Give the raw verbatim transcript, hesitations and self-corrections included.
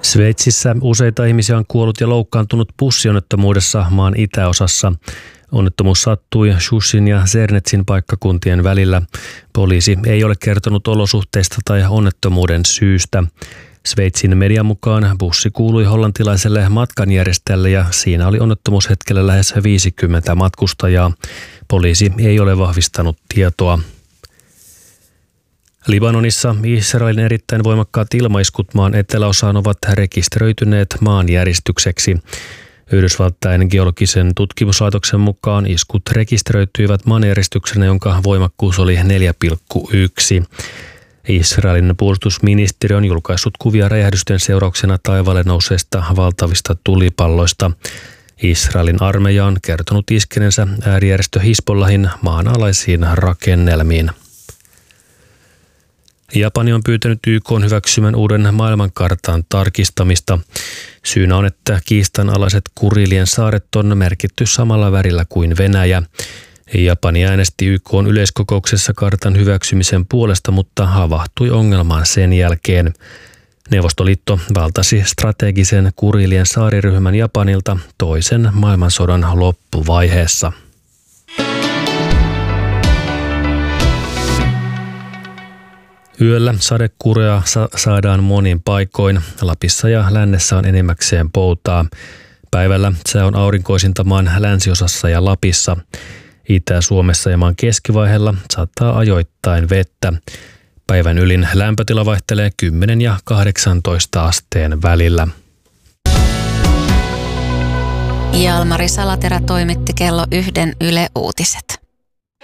Sveitsissä useita ihmisiä on kuollut ja loukkaantunut bussionnettomuudessa maan itäosassa. Onnettomuus sattui Shushin ja Zernetsin paikkakuntien välillä. Poliisi ei ole kertonut olosuhteista tai onnettomuuden syystä. Sveitsin median mukaan bussi kuului hollantilaiselle matkanjärjestäjälle ja siinä oli onnettomuushetkellä lähes viisikymmentä matkustajaa. Poliisi ei ole vahvistanut tietoa. Libanonissa Israelin erittäin voimakkaat ilmaiskut maan eteläosaan ovat rekisteröityneet maanjäristykseksi. Yhdysvaltain geologisen tutkimuslaitoksen mukaan iskut rekisteröityivät maanjäristyksenä, jonka voimakkuus oli neljä pilkku yksi. Israelin puolustusministeriö on julkaissut kuvia räjähdysten seurauksena taivaalle nouseista valtavista tulipalloista. Israelin armeija on kertonut iskeneensä äärijärjestö Hizbollahin maanalaisiin rakennelmiin. Japani on pyytänyt Y K:n hyväksymän uuden maailmankartan tarkistamista. Syynä on, että kiistanalaiset Kurilien saaret on merkitty samalla värillä kuin Venäjä. Japani äänesti Y K:n yleiskokouksessa kartan hyväksymisen puolesta, mutta havahtui ongelmaan sen jälkeen. Neuvostoliitto valtasi strategisen Kurilien saariryhmän Japanilta toisen maailmansodan loppuvaiheessa. Yöllä sadekuuroja sa- saadaan monin paikoin. Lapissa ja lännessä on enimmäkseen poutaa. Päivällä se on aurinkoisinta maan länsiosassa ja Lapissa. Itä-Suomessa ja maan keskivaiheella saattaa ajoittain vettä. Päivän ylin lämpötila vaihtelee kymmenen ja kahdeksantoista asteen välillä. Jalmari Salaterä toimitti kello yhden Yle Uutiset.